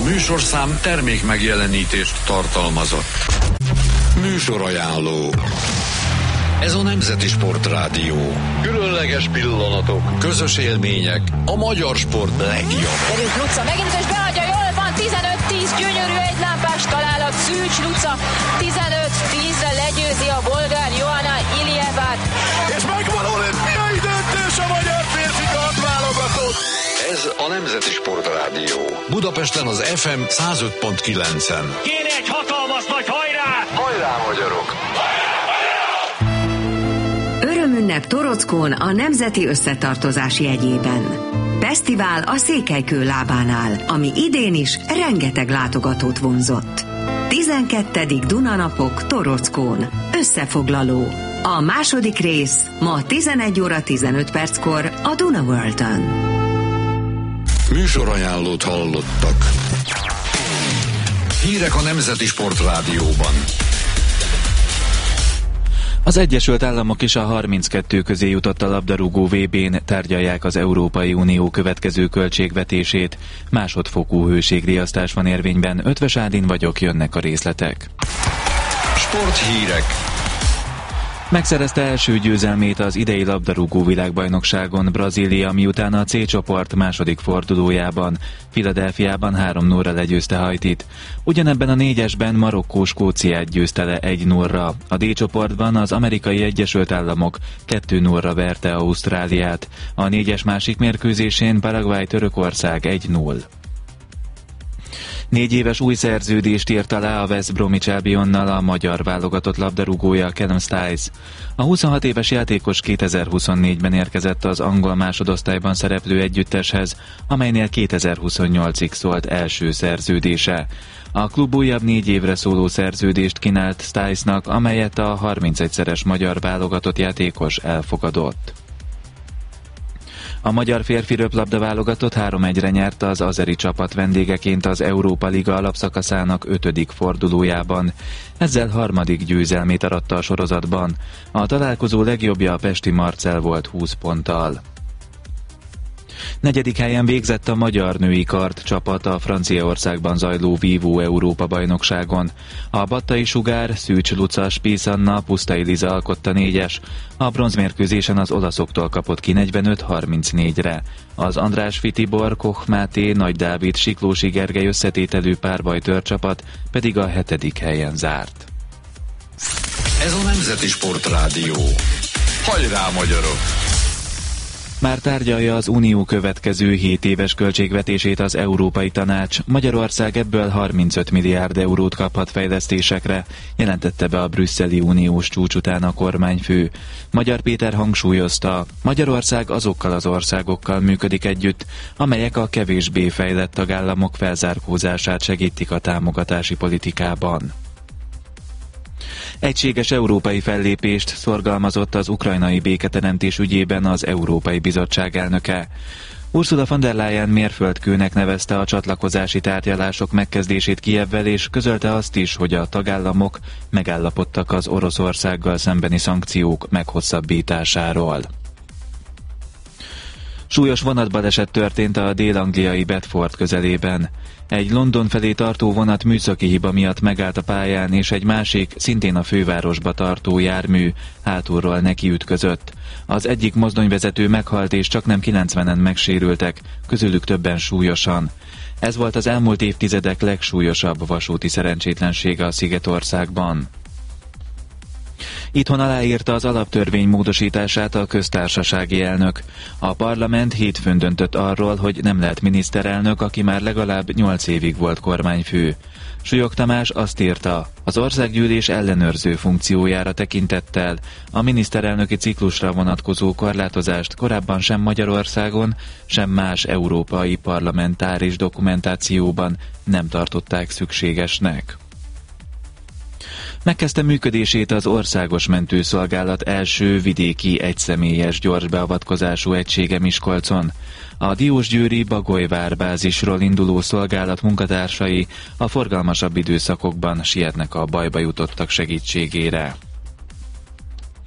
műsorszám termék megjelenítést tartalmazott. Műsorajánló. Ez a Nemzeti Sportrádió. Különleges pillanatok, közös élmények, a magyar sport legjobb. Derült Luca megint és beadja, jól van, 15-10, gyönyörű egylámpás találat, Szűcs Luca, 15-10-re legyőzi a bolgár Johanna Ilievát. És megvan olimpiai döntés a magyar férfi kardválogatott. Ez a Nemzeti Sportrádió. Budapesten az FM 105.9-en. Kéne egy hatalmas nagy hajrá! Hajrá, magyarok! Örömünnep Torockón a Nemzeti Összetartozás jegyében. Fesztivál a Székelykő lábánál, ami idén is rengeteg látogatót vonzott. 12. Dunanapok Torockón. Összefoglaló. A második rész ma 11 óra 15 perckor a Duna World-ön. Műsorajánlót hallottak. Hírek a Nemzeti Sportrádióban. Az Egyesült Államok is a 32 közé jutott a labdarúgó VB-n, tárgyalják az Európai Unió következő költségvetését. Másodfokú hőségriasztás van érvényben, Ötvös Ádin vagyok, jönnek a részletek. Sporthírek. Megszerezte első győzelmét az idei labdarúgó világbajnokságon Brazília, miután a C csoport második fordulójában Philadelphiában 3-0-ra legyőzte Haitit. Ugyanebben a négyesben Marokkó Skóciát győzte le 1-0-ra. A D csoportban az Amerikai Egyesült Államok 2-0-ra verte Ausztráliát. A négyes másik mérkőzésén Paraguay Törökország 1-0. 4 éves új szerződést írt alá a West Bromwich Albionnal a magyar válogatott labdarúgója Callum Styles. A 26 éves játékos 2024-ben érkezett az angol másodosztályban szereplő együtteshez, amelynél 2028-ig szólt első szerződése. A klub újabb 4 évre szóló szerződést kínált Stylesnak, amelyet a 31-szeres magyar válogatott játékos elfogadott. A magyar férfi röplabda válogatott 3-1-re nyerte az azeri csapat vendégeként az Európa Liga alapszakaszának 5. fordulójában. Ezzel harmadik győzelmét aratta a sorozatban. A találkozó legjobbja a pesti Marcell volt 20 ponttal. 4. helyen végzett a magyar női kard csapat a Franciaországban zajló Vívó Európa-bajnokságon. A Battai Sugár, Szűcs Luca, Spies Anna, Pusztai Liza alkotta 4-es. A bronzmérkőzésen az olaszoktól kapott ki 45-34-re. Az Andrásfi Tibor, Koch Máté, Nagy Dávid, Siklósi Gergely összetételű párbajtőr csapat pedig a 7. helyen zárt. Ez a Nemzeti Sportrádió. Hajrá, magyarok! Már tárgyalja az Unió következő 7 éves költségvetését az Európai Tanács. Magyarország ebből 35 milliárd eurót kaphat fejlesztésekre, jelentette be a brüsszeli uniós csúcs után a kormányfő. Magyar Péter hangsúlyozta, Magyarország azokkal az országokkal működik együtt, amelyek a kevésbé fejlett tagállamok felzárkózását segítik a támogatási politikában. Egységes európai fellépést szorgalmazott az ukrajnai béketeremtés ügyében az Európai Bizottság elnöke. Ursula von der Leyen mérföldkőnek nevezte a csatlakozási tárgyalások megkezdését Kijevvel, és közölte azt is, hogy a tagállamok megállapodtak az Oroszországgal szembeni szankciók meghosszabbításáról. Súlyos vonatbaleset történt a dél-angliai Bedford közelében. Egy London felé tartó vonat műszaki hiba miatt megállt a pályán, és egy másik, szintén a fővárosba tartó jármű hátulról nekiütközött. Az egyik mozdonyvezető meghalt, és csaknem 90-en megsérültek, közülük többen súlyosan. Ez volt az elmúlt évtizedek legsúlyosabb vasúti szerencsétlensége a Szigetországban. Itthon aláírta az alaptörvény módosítását a köztársasági elnök. A parlament hétfőn döntött arról, hogy nem lehet miniszterelnök, aki már legalább 8 évig volt kormányfő. Súlyog Tamás azt írta, az országgyűlés ellenőrző funkciójára tekintettel a miniszterelnöki ciklusra vonatkozó korlátozást korábban sem Magyarországon, sem más európai parlamentáris dokumentációban nem tartották szükségesnek. Megkezdte működését az Országos Mentőszolgálat első vidéki egyszemélyes gyors beavatkozású egysége Miskolcon. A Diósgyőri Bagolyvár bázisról induló szolgálat munkatársai a forgalmasabb időszakokban sietnek a bajba jutottak segítségére.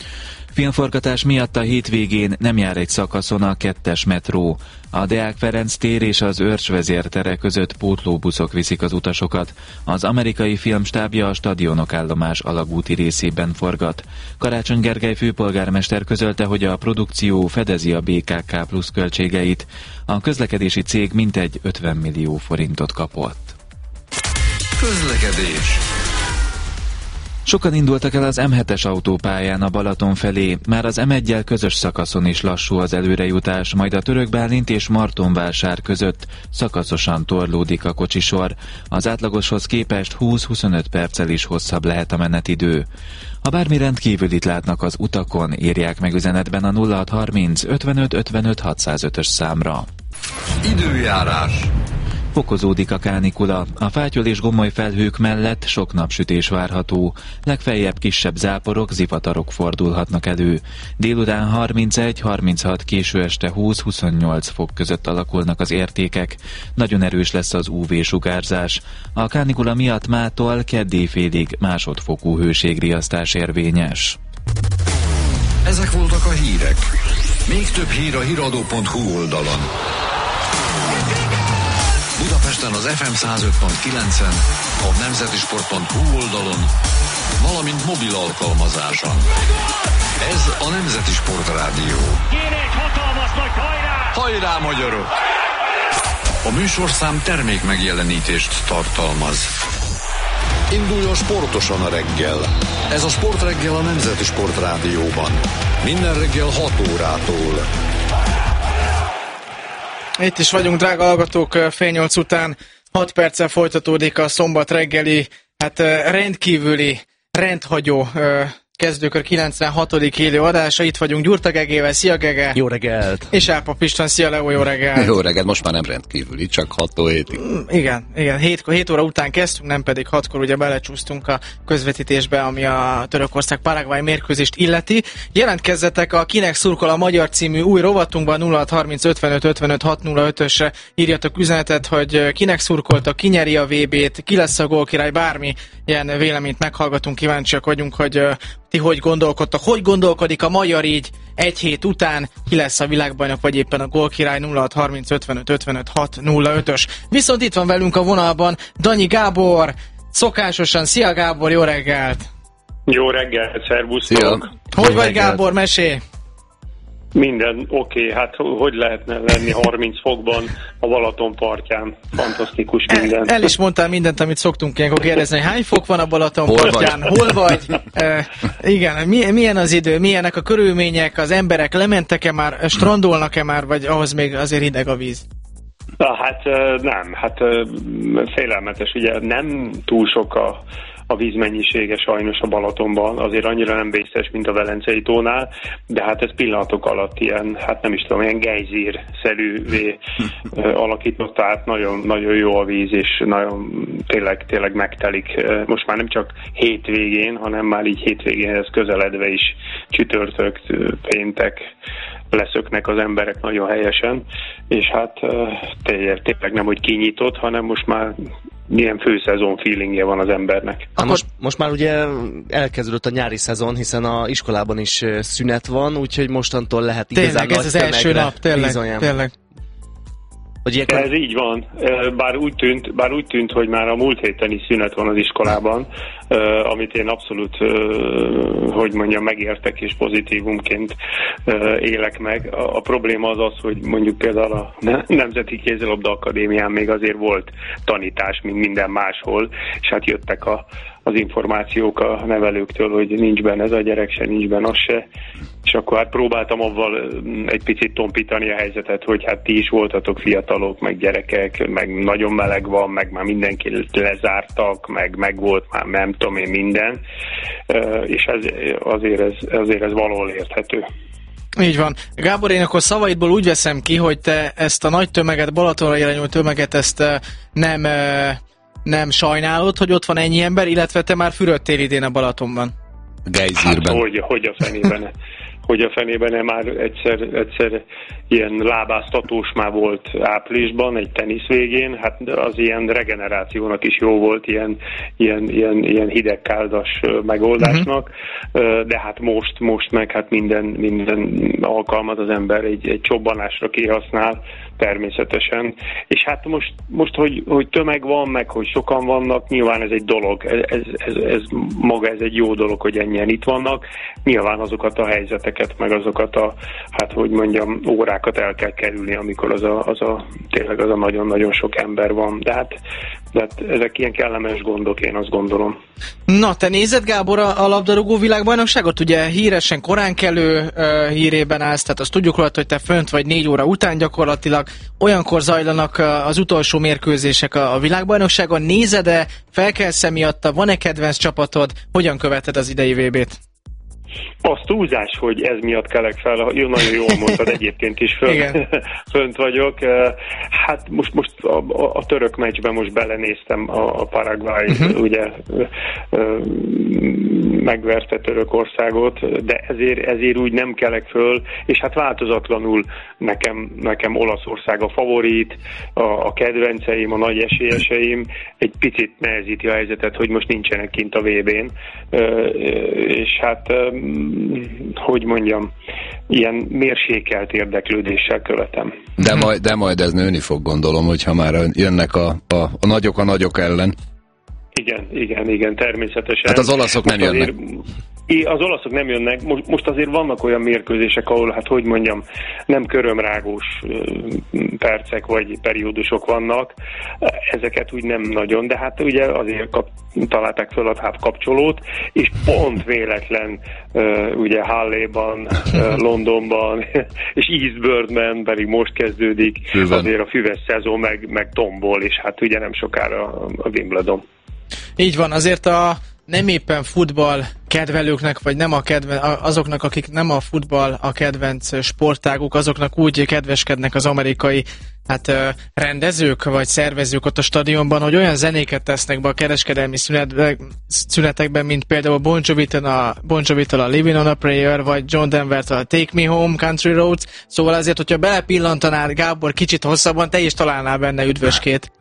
Filmforgatás miatt a hétvégén nem jár egy szakaszon a 2-es metró. A Deák Ferenc tér és az Őrcs vezértere között pótlóbuszok viszik az utasokat. Az amerikai filmstábja a Stadionok állomás alagúti részében forgat. Karácsony Gergely főpolgármester közölte, hogy a produkció fedezi a BKK plusz költségeit. A közlekedési cég mintegy 50 millió forintot kapott. Közlekedés. Sokan indultak el az M7-es autópályán a Balaton felé, már az M1-jel közös szakaszon is lassú az előrejutás, majd a Török Bálint és Martonvásár között szakaszosan torlódik a kocsisor. Az átlagoshoz képest 20-25 perccel is hosszabb lehet a menetidő. Ha bármi rendkívülit látnak az utakon, írják meg üzenetben a 0630 55 55 605-ös számra. Időjárás. Fokozódik a kánikula, a fátyol és gomoly felhők mellett sok napsütés várható, legfeljebb kisebb záporok, zivatarok fordulhatnak elő. Délután 31-36, késő este 20-28 fok között alakulnak az értékek, nagyon erős lesz az UV-sugárzás. A kánikula miatt mától keddéfélig másodfokú hőségriasztás érvényes. Ezek voltak a hírek. Még több hír a hiradó.hu oldalon. Budapesten az FM 105.9-en, a nemzetisport.hu oldalon, valamint mobil alkalmazáson. Ez a Nemzeti Sport Rádió. Kérek, hatalmas nagy hajrá! Hajrá, magyarok! A műsorszám termék megjelenítést tartalmaz. Induljon sportosan a reggel. Ez a Sportreggel a Nemzeti Sport Rádióban. Minden reggel 6 órától. Itt is vagyunk, drága hallgatók, fél 8 után 6 perccel folytatódik a szombat reggeli, rendkívüli, rendhagyó kezdőkör 96. élő adása. Itt vagyunk Gyurta Gegével, szia Gege! Jó reggelt! És Ápap István, szia Leo, jó reggelt! Jó reggelt, most már nem rendkívüli, csak 6-tól 7-ig. Igen, 7 óra után kezdtünk, nem pedig 6-kor ugye belecsúsztunk a közvetítésbe, ami a Törökország-Paraguay mérkőzést illeti. Jelentkezzetek a Kinek szurkol a magyar című új rovatunkban, 0630 55 55 605-ösre írjatok üzenetet, hogy kinek szurkoltak, ki nyeri a VB-t, ki lesz a gólkirály, bármi ilyen véleményt meghallgatunk, kíváncsiak vagyunk, hogy ti hogy gondolkodtak, hogy gondolkodik a magyar így egy hét után, ki lesz a világbajnok, vagy éppen a gólkirály. 0630 55 55 605-ös. Viszont itt van velünk a vonalban Danyi Gábor, szokásosan. Szia Gábor, jó reggelt! Jó reggelt, szervusztok! Hogy vagy Gábor, mesélj! Minden oké, hát hogy lehetne lenni 30 fokban a Balaton partján? Fantasztikus minden. El is mondtál mindent, amit szoktunk ilyenkor kérdezni, hogy hány fok van a Balaton partján, hol vagy? Igen, milyen az idő, milyenek a körülmények, az emberek lementek-e már, strandolnak-e már, vagy ahhoz még azért hideg a víz? Nem, félelmetes, ugye nem túl sok a vízmennyisége sajnos a Balatonban, azért annyira nem vészes, mint a Velencei tónál, de hát ez pillanatok alatt ilyen, nem is tudom, ilyen gejzír-szerűvé alakított, tehát nagyon, nagyon jó a víz, és nagyon tényleg megtelik. Most már nem csak hétvégén, hanem már így hétvégénhez közeledve is csütörtök, péntek leszöknek az emberek nagyon helyesen, és hát tényleg nem, hogy kinyitott, hanem most már milyen főszezon feelingje van az embernek. Most már ugye elkezdődött a nyári szezon, hiszen a iskolában is szünet van, úgyhogy mostantól lehet igazán nagy ez az első nap, tényleg. Ez így van. Bár úgy tűnt, hogy már a múlt héten is szünet van az iskolában, amit én abszolút, megértek és pozitívumként élek meg. A probléma az, hogy mondjuk például a Nemzeti Kézilabda Akadémián még azért volt tanítás, mint minden máshol, és hát jöttek az információk a nevelőktől, hogy nincs benne ez a gyerek se, nincs benne az se, és akkor hát próbáltam avval egy picit tompítani a helyzetet, hogy hát ti is voltatok fiatalok, meg gyerekek, meg nagyon meleg van, meg már mindenki lezártak, meg volt már nem tudom én minden, és azért ez valahol érthető. Így van. Gábor, én akkor szavaidból úgy veszem ki, hogy te ezt a nagy tömeget, Balatonra irányuló tömeget, ezt nem sajnálod, hogy ott van ennyi ember, illetve te már fürödtél idén a Balatonban. Gejzírben. Hát, hogy a fenében. hogy a fenében nem már egyszer ilyen lábáztatós már volt áprilisban, egy tenisz végén, hát az ilyen regenerációnak is jó volt, ilyen hidegkáldas megoldásnak, de hát most meg hát minden alkalmat az ember egy csobbanásra kihasznál, természetesen. És hát most hogy tömeg van, meg hogy sokan vannak, nyilván ez egy dolog. Ez egy jó dolog, hogy ennyien itt vannak. Nyilván azokat a helyzeteket, meg azokat a, hát hogy mondjam, órákat el kell kerülni, amikor tényleg az a nagyon-nagyon sok ember van. De hát ezek ilyen kellemes gondok, én azt gondolom. Na, te nézed, Gábor, a labdarúgó világbajnokságot? Ugye híresen koránkelő hírében állsz, tehát azt tudjuk róla, hogy te fönt vagy 4 óra után gyakorlatilag. Olyankor zajlanak az utolsó mérkőzések a világbajnokságon. Nézed-e, felkelsz miatta, van-e kedvenc csapatod? Hogyan követed az idei VB-t? Az túlzás, hogy ez miatt kelek fel, nagyon jól mondtad, egyébként is fönt vagyok. Hát most a török meccsben most belenéztem, a Paraguay ugye megverte Törökországot, de ezért úgy nem kelek föl, és hát változatlanul nekem Olaszország a favorit, a kedvenceim, a nagy esélyeseim, egy picit nehezíti a helyzetet, hogy most nincsenek kint a VB-n, és hát hogy mondjam, ilyen mérsékelt érdeklődéssel követem. De majd ez nőni fog, gondolom, hogyha már jönnek a nagyok ellen. Igen, természetesen. Hát az olaszok nem jönnek. Az olaszok nem jönnek. Most azért vannak olyan mérkőzések, ahol, hát hogy mondjam, nem körömrágós percek vagy periódusok vannak. Ezeket úgy nem nagyon, de hát ugye azért találták föl a kapcsolót, és pont véletlen ugye Halléban, Londonban, és Eastbourne-ben pedig most kezdődik azért a füves szezon, meg tombol, és hát ugye nem sokára a Wimbledon. Így van, azért nem éppen futball kedvelőknek, vagy nem azoknak, akik nem a futball a kedvenc sportáguk, azoknak úgy kedveskednek az amerikai rendezők, vagy szervezők ott a stadionban, hogy olyan zenéket tesznek be a kereskedelmi szünetekben, mint például Bon Jovi-től a Living on a Prayer, vagy John Denver-től a Take Me Home, Country Roads, szóval azért, hogyha belepillantanál, Gábor, kicsit hosszabban, te is találnál benne üdvöskét.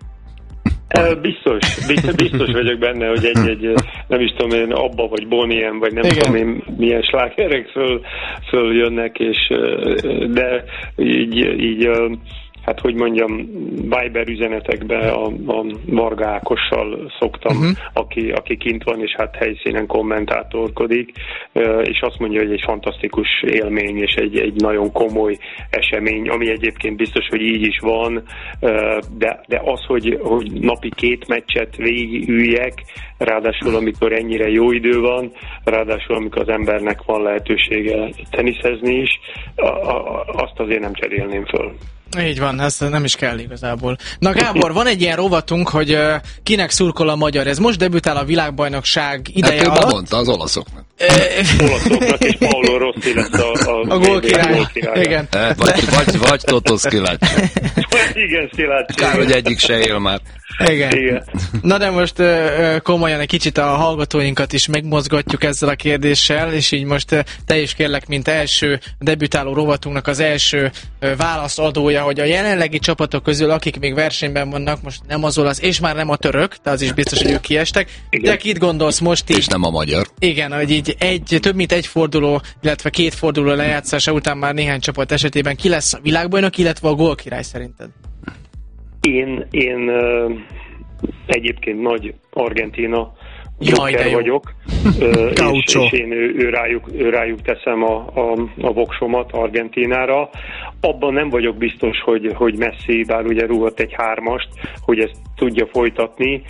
Biztos vagyok benne, hogy egy nem is tudom én, Abba vagy Boniem, vagy nem tudom én milyen slágerek följönnek, de így hát hogy mondjam, Viber üzenetekben a Varga Ákossal szoktam, aki kint van, és hát helyszínen kommentátorkodik, és azt mondja, hogy egy fantasztikus élmény, és egy nagyon komoly esemény, ami egyébként biztos, hogy így is van, de az, hogy napi 2 meccset végigüljek, ráadásul amikor ennyire jó idő van, ráadásul amikor az embernek van lehetősége teniszezni is, azt azért nem cserélném föl. Így van, ez nem is kell igazából. Na Gábor, van egy ilyen rovatunk, hogy kinek szurkol a magyar. Ez most debütál a világbajnokság ideje alatt. Mondta az olaszoknak. Olaszoknak, és Paolo Rossi lesz a gólkirály. Igen. Vagy Totoszki látja. Igen, Szilácsi. Kár, hogy egyik se él már. Igen. Na de most komolyan egy kicsit a hallgatóinkat is megmozgatjuk ezzel a kérdéssel, és így most te is kérlek, mint első debütáló rovatunknak az első válaszadója, hogy a jelenlegi csapatok közül, akik még versenyben vannak, most nem az olasz, és már nem a török, de az is biztos, hogy ők kiestek. De kit gondolsz most így? És nem a magyar. Igen, hogy így több mint egy forduló, illetve 2 forduló lejátszása után már néhány csapat esetében ki lesz a világbajnok, illetve a gólkirály szerinted? Én egyébként nagy Argentína blokker vagyok, és én ő rájuk teszem a voksomat Argentínára. Abban nem vagyok biztos, hogy Messi, bár ugye rúgott egy 3-ast, hogy ezt tudja folytatni,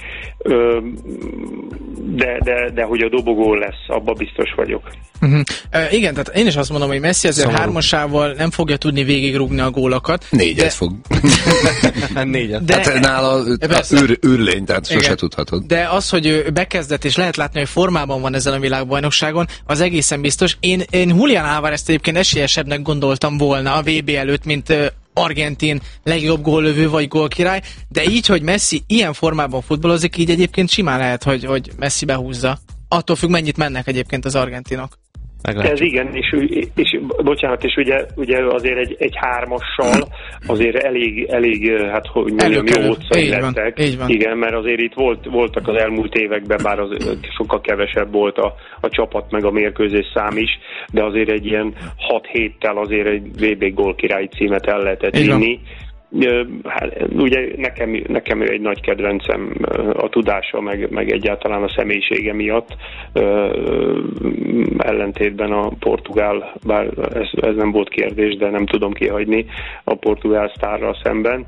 de hogy a dobogó lesz, abban biztos vagyok. Igen, tehát én is azt mondom, hogy Messi azért 3-asával nem fogja tudni végigrúgni a gólokat. 4-et fog. 4-et. Hát nála űrlény, tehát sose tudhatod. De az, hogy ő bekezdett, és lehet látni, hogy formában van ezen a világbajnokságon, az egészen biztos. Én Julián Álvarezt egyébként esélyesebbnek gondoltam volna a VB előtt, mint argentin legjobb góllövő vagy gólkirály, de így, hogy Messi ilyen formában futballozik, így egyébként simán lehet, hogy Messi behúzza. Attól függ, mennyit mennek egyébként az argentinok. Ez igen, és bocsánat, és ugye azért egy hármassal azért elég hát hogy mondjam, jó utcai lettek. Igen, mert azért itt voltak az elmúlt években, bár az sokkal kevesebb volt a csapat meg a mérkőzés szám is, de azért egy ilyen 6 héttel azért egy VB gólkirályi címet el lehetett vinni. Hát, ugye nekem ő egy nagy kedvencem a tudása, meg egyáltalán a személyisége miatt, ellentétben a portugál, bár ez nem volt kérdés, de nem tudom kihagyni a portugál sztárral szemben.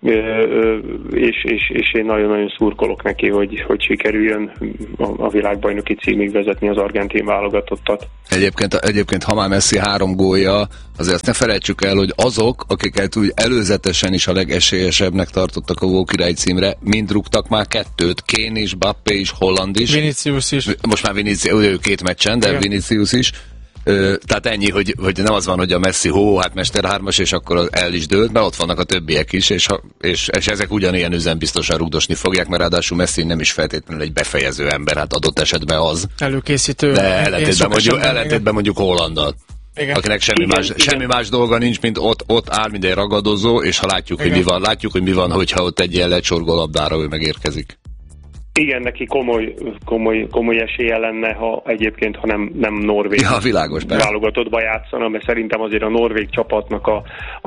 És én nagyon-nagyon szurkolok neki, hogy sikerüljön a világbajnoki címig vezetni az argentin válogatottat. Egyébként ha már Messi 3 gólja, azért azt ne felejtsük el, hogy azok, akiket úgy előzetesen is a legesélyesebbnek tartottak a gólkirály címre, mind rúgtak már 2, Kane is, Mbappé is, Holland is. Vinicius is. Most már Vinicius, ő 2 meccsen, de igen. Vinicius is. Tehát ennyi, hogy nem az van, hogy a Messi hát Mester 3-as, és akkor el is dőlt, mert ott vannak a többiek is, és ezek ugyanilyen üzembiztosan rugdosni fogják, mert ráadásul Messi nem is feltétlenül egy befejező ember, hát adott esetben az. Előkészítő. De ellentétben mondjuk Hollanddal. Igen. Akinek semmi más dolga nincs, mint ott áll, mint egy ragadozó, és ha látjuk, hogy mi van, hogyha ott egy ilyen lecsorgó labdára ő megérkezik. Igen, neki komoly esélye lenne, ha nem norvég válogatottba játszana, mert szerintem azért a norvég csapatnak a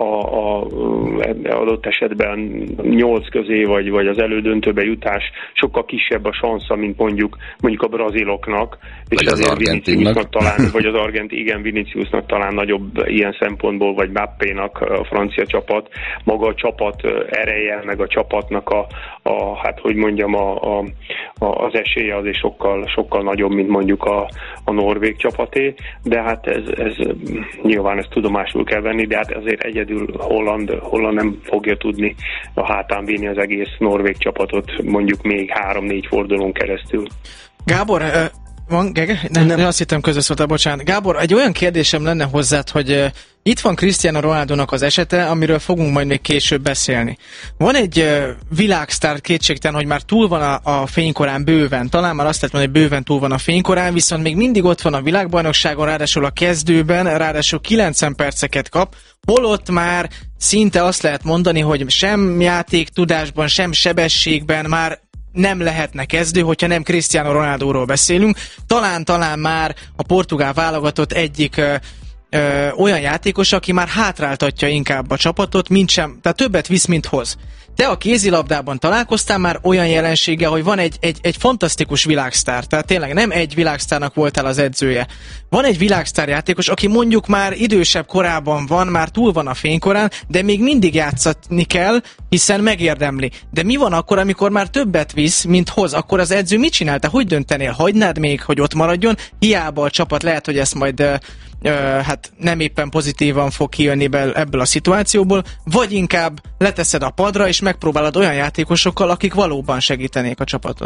adott esetben 8 közé, vagy az elődöntőbe jutás sokkal kisebb a sansza, mint mondjuk a braziloknak, és az argentinnak talán, vagy az Viniciusnak talán nagyobb ilyen szempontból, vagy Mbappénak a francia csapat, maga a csapat ereje, meg a csapatnak hát hogy mondjam, az esélye azért sokkal nagyobb, mint mondjuk a norvég csapaté, de hát ez nyilván ezt tudomásul kell venni, de hát azért egyedül Holland nem fogja tudni a hátán vinni az egész norvég csapatot mondjuk még 3-4 fordulón keresztül. Gábor, van Gege? Nem, azt hittem közösszóltál, bocsánat. Gábor, egy olyan kérdésem lenne hozzád, hogy itt van Cristiano Ronaldónak az esete, amiről fogunk majd még később beszélni. Van egy világsztár, kétségtelen, hogy már túl van a fénykorán bőven. Talán már azt lehet mondani, hogy bőven túl van a fénykorán, viszont még mindig ott van a világbajnokságon, ráadásul a kezdőben, ráadásul 90 perceket kap, holott már szinte azt lehet mondani, hogy sem játék tudásban, sem sebességben már nem lehetne kezdő, hogyha nem Cristiano Ronaldóról beszélünk. Talán már a portugál válogatott egyik olyan játékos, aki már hátráltatja inkább a csapatot, tehát többet visz, mint hoz. Te a kézilabdában találkoztál már olyan jelenséggel, hogy van egy fantasztikus világsztár, tehát tényleg nem egy világsztárnak voltál az edzője. Van egy világsztár játékos, aki mondjuk már idősebb korában van, már túl van a fénykorán, de még mindig játszatni kell, hiszen megérdemli. De mi van akkor, amikor már többet visz, mint hoz? Akkor az edző mit csinál? Te hogy döntenél? Hagynád még, hogy ott maradjon? Hiába a csapat lehet, hogy ezt majd hát nem éppen pozitívan fog kijönni ebből a szituációból, vagy inkább leteszed a padra, és megpróbálod olyan játékosokkal, akik valóban segítenék a csapatot.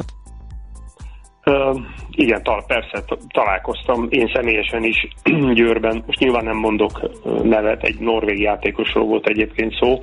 Igen, persze találkoztam én személyesen is Győrben. Most nyilván nem mondok nevet, egy norvég játékosról volt egyébként szó,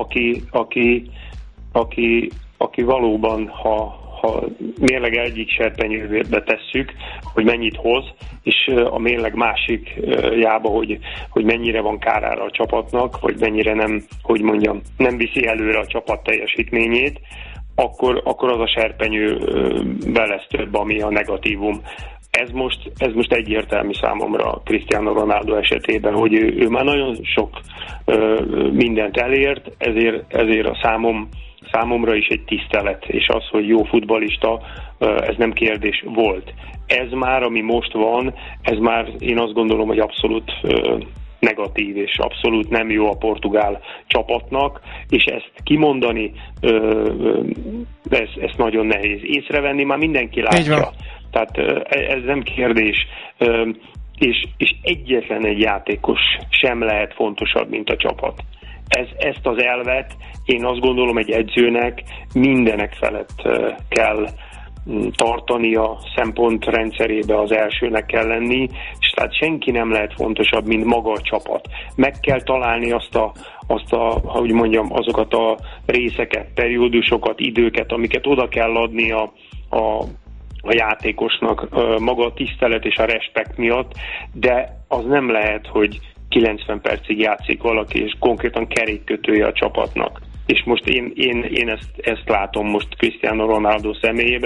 aki valóban, ha mérleg egyik serpenyőbe tesszük, hogy mennyit hoz, és a mérleg másik jába, hogy mennyire van kárára a csapatnak, vagy mennyire nem viszi előre a csapat teljesítményét, akkor az a serpenyő lesz több, ami a negatívum. Ez most egyértelmű számomra Cristiano Ronaldo esetében, hogy ő már nagyon sok mindent elért, ezért a számomra is egy tisztelet, és az, hogy jó futballista, ez nem kérdés volt. Ez már, ami most van, ez már én azt gondolom, hogy abszolút negatív, és abszolút nem jó a portugál csapatnak, és ezt kimondani, ez nagyon nehéz. Észrevenni már mindenki látja. Tehát ez nem kérdés. És egyetlen egy játékos sem lehet fontosabb, mint a csapat. Ezt az elvet én azt gondolom, egy edzőnek mindenek felett kell tartani, a szempontrendszerébe az elsőnek kell lenni, és tehát senki nem lehet fontosabb, mint maga a csapat. Meg kell találni hogy mondjam, azokat a részeket, periódusokat, időket, amiket oda kell adni a a játékosnak maga a tisztelet és a respekt miatt, de az nem lehet, hogy 90 percig játszik valaki, és konkrétan kerékkötője a csapatnak. És most én ezt látom most Cristiano Ronaldo személyében.